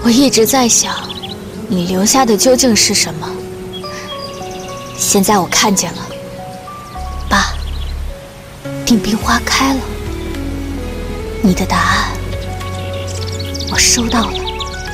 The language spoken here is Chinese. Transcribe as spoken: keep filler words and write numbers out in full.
我一直在想，你留下的究竟是什么？现在我看见了，爸，定兵花开了，你的答案我收到了。